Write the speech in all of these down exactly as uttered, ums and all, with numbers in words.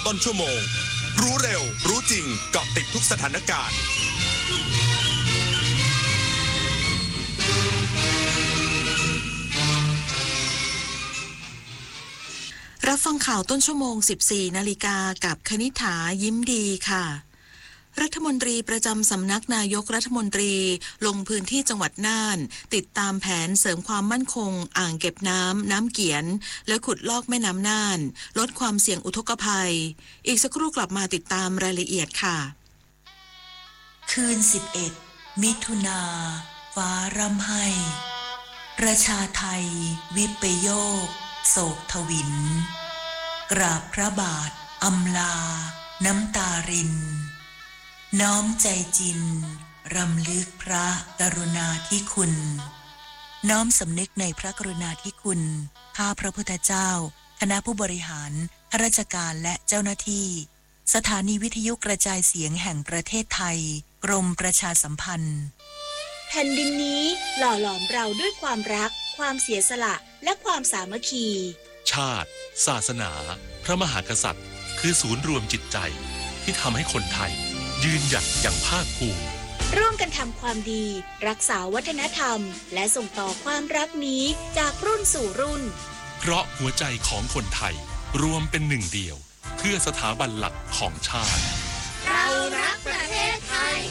ต้นชั่วโมงรู้เร็วรู้จริงเกาะติดทุกสถานการณ์รับฟังข่าวต้นชั่วโมง สิบสี่ นาฬิกากับคณิษฐายิ้มดีค่ะรัฐมนตรีประจำสำนักนายกรัฐมนตรีลงพื้นที่จังหวัดน่านติดตามแผนเสริมความมั่นคงอ่างเก็บน้ำน้ำเกียนและขุดลอกแม่น้ำน่านลดความเสี่ยงอุทกภัยอีกสักครู่กลับมาติดตามรายละเอียดค่ะคืนสิบเอ็ดมิถุนาฟ้าร่ำไห้ประชาไทยวิปโยคโศกทวินกราบพระบาทอำลาน้ำตารินน้อมใจจินรำลึกพระกรุณาธิคุณน้อมสำนึกในพระกรุณาธิคุณข้าพระพุทธเจ้าคณะผู้บริหารข้าราชการและเจ้าหน้าที่สถานีวิทยุกระจายเสียงแห่งประเทศไทยกรมประชาสัมพันธ์แผ่นดินนี้หล่อหลอมเราด้วยความรักความเสียสละและความสามัคคีชาติศาสนาพระมหากษัตริย์คือศูนย์รวมจิตใจที่ทำให้คนไทยยืนหยัดอย่างภาคภูมิร่วมกันทำความดีรักษาวัฒนธรรมและส่งต่อความรักนี้จากรุ่นสู่รุ่นเพราะหัวใจของคนไทยรวมเป็นหนึ่งเดียวเพื่อสถาบันหลักของชาติเรารักประเทศไทย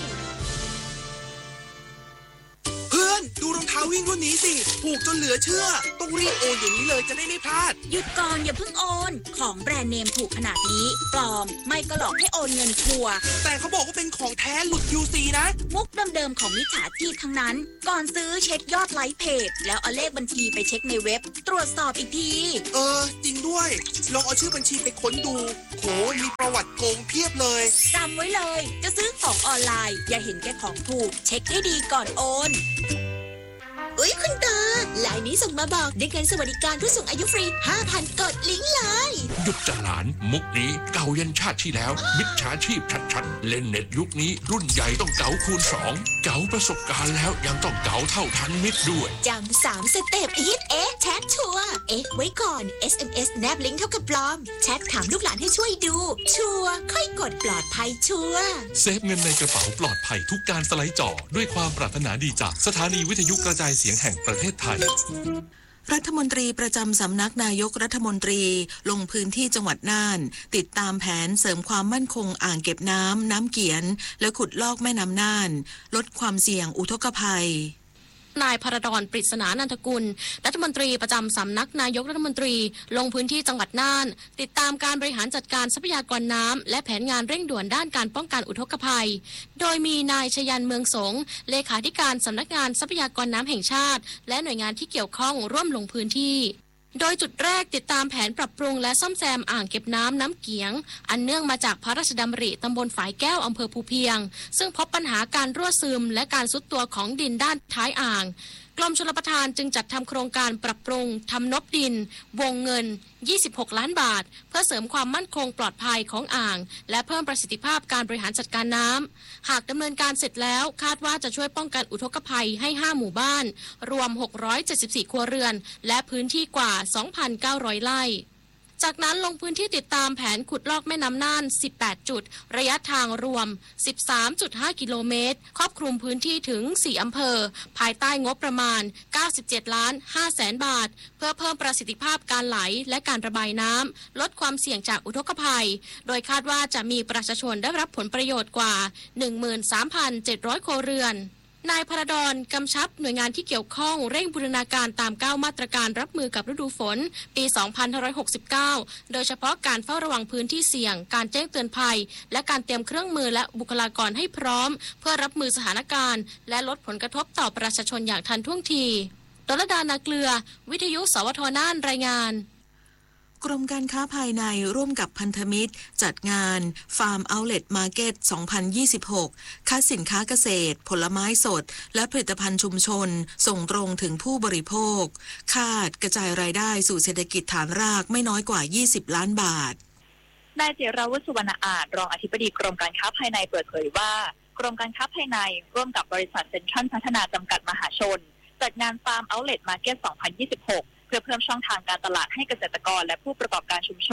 เพื่อนดูรองเท้าวิ่งรุ่นนี้สิถูกจนเหลือเชื่อต้องรีบโอนอย่างนี้เลยจะได้ไม่พลาดหยุดก่อนอย่าเพิ่งโอนของแบรนด์เนมถูกขนาดนี้ปลอมไม่ก็หลอกให้โอนเงินทัวร์แต่เขาบอกว่าเป็นของแท้หลุด ยู ซี นะมุกเดิมๆของมิจฉาชีพทั้งนั้นก่อนซื้อเช็คยอดไลค์เพจแล้วเอาเลขบัญชีไปเช็คในเว็บตรวจสอบอีกทีเออจริงด้วยลองเอาชื่อบัญชีไปค้นดูโหมีประวัติโกงเพียบเลยจำไว้เลยจะซื้อของออนไลน์อย่าเห็นแก่ของถูกเช็คให้ดีก่อนโอนอุ้ยคุณตาไลน์นี้ส่งมาบอกได้เงินสวัสดิการผู้สูงอายุฟรี ห้าพัน กดลิงก์เลยหยุดจังหลานมุกนี้เก่ายันชาติที่แล้วมิจฉาชีพชัดๆเล่นเน็ตยุคนี้รุ่นใหญ่ต้องเก๋าคูณสองเก๋าประสบการณ์แล้วยังต้องเก๋าเท่าทันมิตรด้วยจำสามสเต็ปอีทเอ๊ะแชทชัวร์เอ๊ะไว้ก่อน เอส เอ็ม เอส แนบลิงก์เท่ากับปลอมแชทถามลูกหลานให้ช่วยดูชัวร์ค่อยกดปลอดภัยชัวร์เซฟเงินในกระเป๋าปลอดภัยทุกการสไลด์จอด้วยความปรารถนาดีจากสถานีวิทยุกระจายเสียงแห่งประเทศไทยรัฐมนตรีประจำสำนักนายกรัฐมนตรีลงพื้นที่จังหวัดน่านติดตามแผนเสริมความมั่นคงอ่างเก็บน้ำน้ำเกียนและขุดลอกแม่น้ำน่านลดความเสี่ยงอุทกภัยนายพรดรปริศนานันทกุลรัฐมนตรีประจำสำนักนายกรัฐมนตรีลงพื้นที่จังหวัดน่านติดตามการบริหารจัดการทรัพยากรน้ำและแผนงานเร่งด่วนด้านการป้องกันอุทกภัยโดยมีนายชยันเมืองสงเลขาธิการสำนักงานทรัพยากรน้ำแห่งชาติและหน่วยงานที่เกี่ยวข้องร่วมลงพื้นที่โดยจุดแรกติดตามแผนปรับปรุงและซ่อมแซมอ่างเก็บน้ำน้ำเกียงอันเนื่องมาจากพระราชดำริตำบลฝายแก้วอำเภอภูเพียงซึ่งพบปัญหาการรั่วซึมและการทรุดตัวของดินด้านท้ายอ่างกรมชลประทานจึงจัดทำโครงการปรับปรุงทำนบดินวงเงินยี่สิบหกล้านบาทเพื่อเสริมความมั่นคงปลอดภัยของอ่างและเพิ่มประสิทธิภาพการบริหารจัดการน้ำหากดำเนินการเสร็จแล้วคาดว่าจะช่วยป้องกันอุทกภัยให้ห้าหมู่บ้านรวมหกร้อยเจ็ดสิบสี่ครัวเรือนและพื้นที่กว่า สองพันเก้าร้อย ไร่จากนั้นลงพื้นที่ติดตามแผนขุดลอกแม่น้ำน่านสิบแปดจุดระยะทางรวม สิบสามจุดห้า กิโลเมตรครอบคลุมพื้นที่ถึงสี่อำเภอภายใต้งบประมาณเก้าสิบเจ็ดล้านห้าแสนบาทเพื่อเพิ่มประสิทธิภาพการไหลและการระบายน้ำลดความเสี่ยงจากอุทกภัยโดยคาดว่าจะมีประชาชนได้รับผลประโยชน์กว่า หนึ่งหมื่นสามพันเจ็ดร้อย ครัวเรือนนายพรดรกำชับหน่วยงานที่เกี่ยวข้องเร่งบูรณาการตามเก้ามาตรการรับมือกับฤดูฝนปี สองพันห้าร้อยหกสิบเก้า โดยเฉพาะการเฝ้าระวังพื้นที่เสี่ยงการแจ้งเตือนภัยและการเตรียมเครื่องมือและบุคลากรให้พร้อมเพื่อรับมือสถานการณ์และลดผลกระทบต่อประชาชนอย่างทันท่วงทีดลดานาเกลือวิทยุสวทน่านรายงานกรมการค้าภายในร่วมกับพันธมิตรจัดงาน Farm Outlet Market สองพันยี่สิบหก คัดสินค้าเกษตรผลไม้สดและผลิตภัณฑ์ชุมชนส่งตรงถึงผู้บริโภคคาดกระจายรายได้สู่เศรษฐกิจฐานรากไม่น้อยกว่ายี่สิบล้านบาทนายเจราวุฒิสุวรรณอาจรองอธิบดีกรมการค้าภายในเปิดเผยว่ากรมการค้าภายในร่วมกับบริษัทเซ็นทรัลพัฒนาจำกัดมหาชนจัดงาน Farm Outlet Market สองพันยี่สิบหกเพื่อเพิ่มช่องทางการตลาดให้เกษตรกรและผู้ประกอบการชุมชน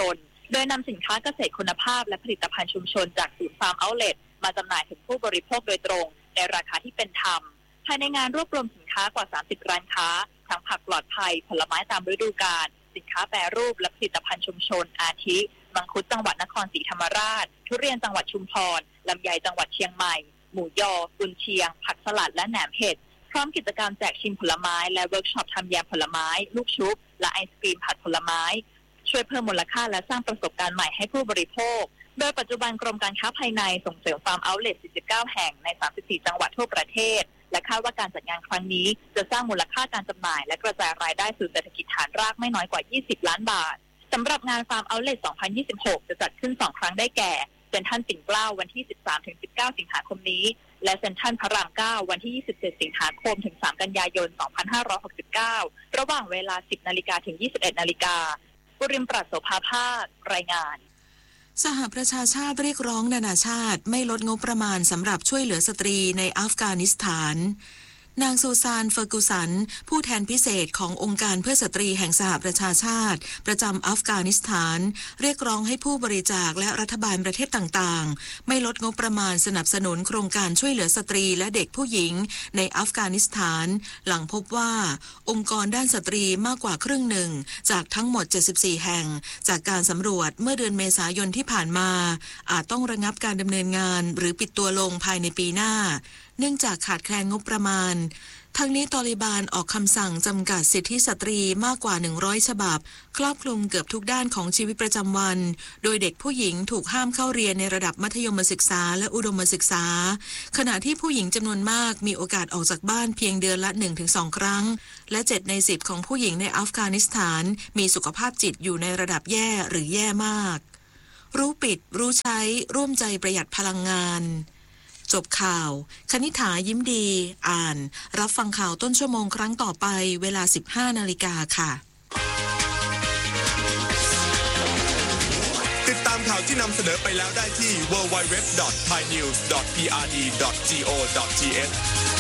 โดยนำสินค้าเกษตรคุณภาพและผลิตภัณฑ์ชุมชนจากศูนย์ฟาร์มเอาท์เล็ตมาจำหน่ายถึงผู้บริโภคโดยตรงในราคาที่เป็นธรรมภายในงานรวบรวมสินค้ากว่าสามสิบร้านค้าทั้งผักปลอดภัยผลไม้ตามฤดูกาลสินค้าแปรรูปและผลิตภัณฑ์ชุมชนอาทิมังคุดจังหวัดนครศรีธรรมราชทุเรียนจังหวัดชุมพรลำไยจังหวัดเชียงใหม่หมูยอกุนเชียงผักสลัดและแหนมเห็ดพร้อมกิจกรรมแจกชิมผลไม้และเวิร์กช็อปทำแยมผลไม้ลูกชุบและไอศกรีมผัดผลไม้ช่วยเพิ่มมูลค่าและสร้างประสบการณ์ใหม่ให้ผู้บริโภคโดยปัจจุบันกรมการค้าภายในส่งเสริมฟาร์มเอาท์เล็ตสี่สิบเก้าแห่งในสามสิบสี่จังหวัดทั่วประเทศและคาดว่าการจัดงานครั้งนี้จะสร้างมูลค่าการจำหน่ายและกระจายรายได้สู่เศรษฐกิจฐานรากไม่น้อยกว่ายี่สิบล้านบาทสำหรับงานฟาร์มเอาท์เล็ตสองพันยี่สิบหกจะจัดขึ้นสองครั้งได้แก่เซ็นทรัลปิ่นเกล้าวันที่ สิบสามถึงสิบเก้า สิงหาคมนี้และเซ็นทรัลพระรามเก้าวันที่ ยี่สิบเจ็ด สิงหาคมถึง สาม กันยายน สองพันห้าร้อยหกสิบเก้า ระหว่างเวลา สิบ นาฬิกาถึง ยี่สิบเอ็ด นาฬิกาบุริมปรัชโสภาภาครายงานสหประชาชาติเรียกร้องนานาชาติไม่ลดงบประมาณสำหรับช่วยเหลือสตรีในอัฟกานิสถานนางซูซานเฟอร์กูสันผู้แทนพิเศษขององค์การเพื่อสตรีแห่งสหประชาชาติประจำอัฟกานิสถานเรียกร้องให้ผู้บริจาคและรัฐบาลประเทศต่างๆไม่ลดงบประมาณสนับสนุนโครงการช่วยเหลือสตรีและเด็กผู้หญิงในอัฟกานิสถานหลังพบว่าองค์กรด้านสตรีมากกว่าครึ่งหนึ่งจากทั้งหมดเจ็ดสิบสี่แห่งจากการสำรวจเมื่อเดือนเมษายนที่ผ่านมาอาจต้องระงับการดำเนินงานหรือปิดตัวลงภายในปีหน้าเนื่องจากขาดแคลนงบประมาณทั้งนี้ตอลิบานออกคำสั่งจำกัดสิทธิสตรีมากกว่าหนึ่งร้อยฉบับครอบคลุมเกือบทุกด้านของชีวิตประจำวันโดยเด็กผู้หญิงถูกห้ามเข้าเรียนในระดับมัธยมศึกษาและอุดมศึกษาขณะที่ผู้หญิงจำนวนมากมีโอกาสออกจากบ้านเพียงเดือนละ หนึ่งถึงสอง ครั้งและเจ็ดในสิบของผู้หญิงในอัฟกานิสถานมีสุขภาพจิตอยู่ในระดับแย่หรือแย่มากรู้ปิดรู้ใช้ร่วมใจประหยัดพลังงานจบข่าวคณิษฐายิ้มดีอ่านรับฟังข่าวต้นชั่วโมงครั้งต่อไปเวลา สิบห้า นาฬิกาค่ะติดตามข่าวที่นำเสนอไปแล้วได้ที่ ดับเบิลยู ดับเบิลยู ดับเบิลยู ดอท ไทยนิวส์ ดอท พี อาร์ ดี ดอท จี โอ ดอท ที เอช